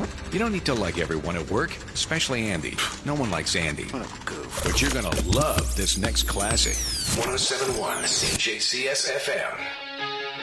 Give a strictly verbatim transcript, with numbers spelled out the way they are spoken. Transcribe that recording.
You don't need to like everyone at work, especially Andy. No one likes Andy. What a goof. But you're going to love this next classic. one oh seven point one C J C S F M.